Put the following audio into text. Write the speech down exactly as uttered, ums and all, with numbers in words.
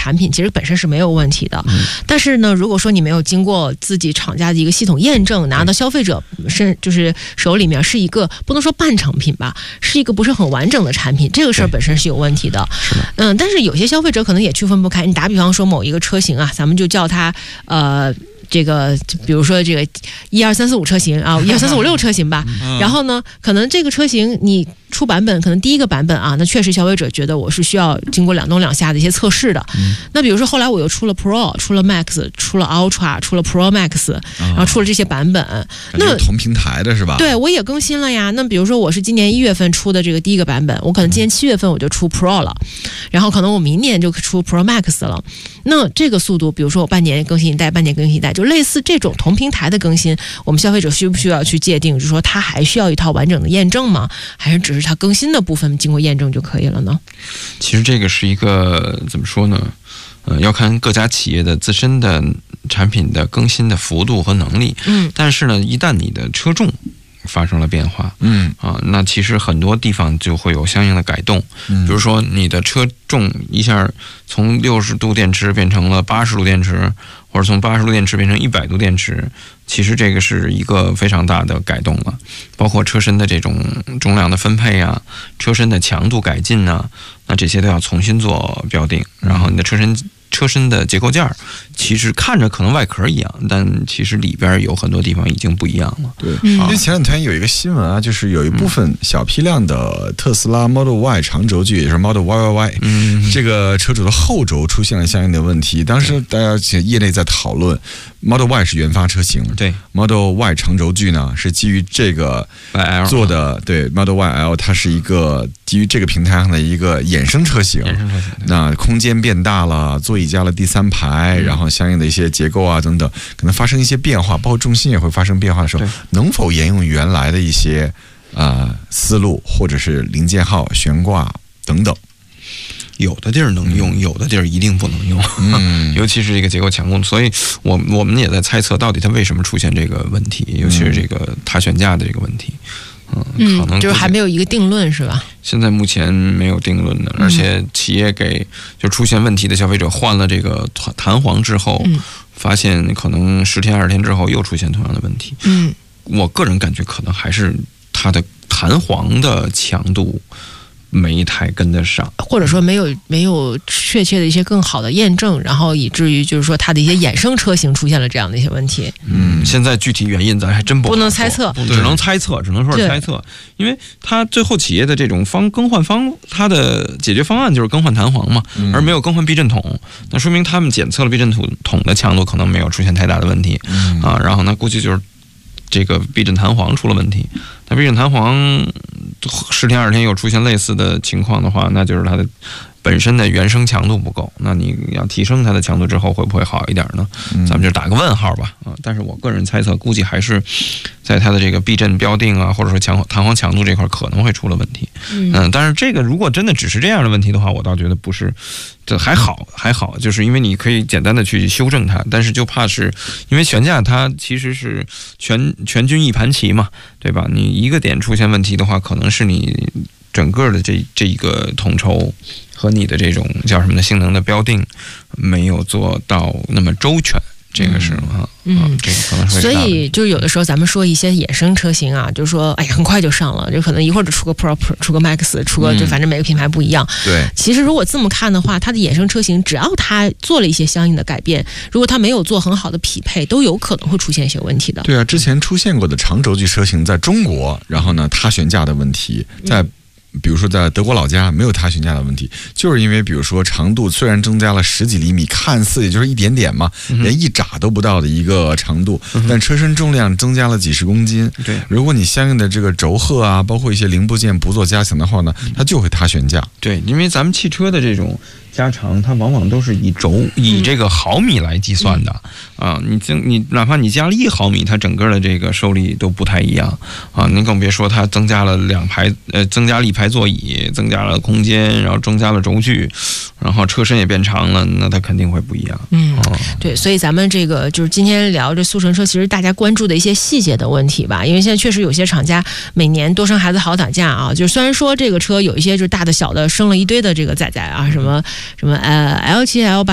产品其实本身是没有问题的，嗯、但是呢，如果说你没有经过自己厂家的一个系统验证，拿到消费者身就是手里面是一个不能说半成品吧，是一个不是很完整的产品，这个事儿本身是有问题的。嗯，但是有些消费者可能也区分不开。你打比方说某一个车型啊，咱们就叫它呃。这个比如说这个一二三四五车型啊，一二三四五六车型吧。然后呢，可能这个车型你出版本，可能第一个版本啊，那确实消费者觉得我是需要经过两东两下的一些测试的。嗯、那比如说后来我又出了 Pro， 出了 Max， 出了 Ultra， 出了 Pro Max，、哦、然后出了这些版本， 那同平台的是吧？ 对，我也更新了呀。那比如说我是今年一月份出的这个第一个版本，我可能今年七月份我就出 Pro 了，然后可能我明年就出 Pro Max 了。那这个速度，比如说我半年更新一代，半年更新一代，就类似这种同平台的更新，我们消费者需不需要去界定，就是说它还需要一套完整的验证吗？还是只是它更新的部分经过验证就可以了呢？ 其实这个是一个怎么说呢？呃，要看各家企业的自身的产品的更新的幅度和能力。嗯，但是呢，一旦你的车重发生了变化，嗯啊，那其实很多地方就会有相应的改动。嗯，比如说你的车重一下从六十度电池变成了八十度电池，或者从八十度电池变成一百度电池，其实这个是一个非常大的改动了。包括车身的这种重量的分配啊，车身的强度改进啊，那这些都要重新做标定。然后你的车身车身的结构件其实看着可能外壳一样，但其实里边有很多地方已经不一样了。 对，因为前两天有一个新闻啊，就是有一部分小批量的特斯拉 Model Y 长轴距，也就是 Model Y Y Y， 嗯，这个车主的后轴出现了相应的问题。当时大家业内在讨论 ，Model Y 是原发车型， 对 ，Model Y 长轴距呢是基于这个做的，对 ，Model Y L 它是一个基于这个平台上的一个衍生车型， 衍生车型， 那空间变大了，座椅加了第三排，然后相应的一些结构啊等等，可能发生一些变化，包括重心也会发生变化的时候，能否沿用原来的一些呃思路，或者是零件号、悬挂等等？ 有的地儿能用，有的地儿一定不能用，嗯，尤其是这个结构强度，所以我我们也在猜测到底它为什么出现这个问题，尤其是这个它悬架的这个问题。 嗯，可能就是还没有一个定论是吧？ 现在目前没有定论的，而且企业给就出现问题的消费者换了这个弹簧之后，嗯、发现可能十天二十天之后又出现同样的问题。嗯，我个人感觉可能还是它的弹簧的强度没太跟得上， 或者说没有没有确切的一些更好的验证，然后以至于就是说它的一些衍生车型出现了这样的一些问题。 嗯，现在具体原因咱还真不不能猜测， 只能猜测，只能说是猜测，因为它最后企业的这种方更换方，它的解决方案就是更换弹簧嘛，而没有更换避震筒，那说明他们检测了避震筒的强度可能没有出现太大的问题，嗯、啊，然后呢，估计就是这个避震弹簧出了问题。那避震弹簧十天二十天又出现类似的情况的话，那就是它的本身的原生强度不够。那你要提升它的强度之后，会不会好一点呢？嗯、咱们就打个问号吧。啊，但是我个人猜测，估计还是在它的这个避震标定啊，或者说强弹簧强度这块可能会出了问题。嗯，嗯但是这个如果真的只是这样的问题的话，我倒觉得不是，这还好还好，就是因为你可以简单的去修正它，但是就怕是因为悬架它其实是全全军一盘棋嘛，对吧？你一个点出现问题的话，可能是你整个的这这一个统筹和你的这种叫什么的性能的标定没有做到那么周全。这个是啊，嗯，这个可能是。 所以就有的时候咱们说一些衍生车型啊，就是说，哎呀，很快就上了，就可能一会儿就出个 Pro， 出个 Max， 出个就反正每个品牌不一样。 对。 其实如果这么看的话，它的衍生车型只要它做了一些相应的改变，如果它没有做很好的匹配，都有可能会出现一些问题的。 对啊，之前出现过的长轴距车型在中国，然后呢，它悬架的问题在。嗯比如说在德国老家没有它悬架的问题，就是因为比如说长度虽然增加了十几厘米，看似也就是一点点嘛，嗯、连一拃都不到的一个长度，嗯、但车身重量增加了几十公斤。 对， 如果你相应的这个轴荷啊，包括一些零部件不做加强的话呢，它就会塌悬架。 对，因为咱们汽车的这种加长，它往往都是以轴以这个毫米来计算的、嗯、啊。你增你哪怕你加了一毫米，它整个的这个受力都不太一样啊。您更别说它增加了两排呃，增加了一排座椅，增加了空间，然后增加了轴距，然后车身也变长了，那它肯定会不一样。 嗯，啊、对，所以咱们这个就是今天聊这速成车，其实大家关注的一些细节的问题吧。因为现在确实有些厂家每年多生孩子好打架啊，就虽然说这个车有一些就是大的小的生了一堆的这个仔仔啊，什么什么呃 L 七 L 八。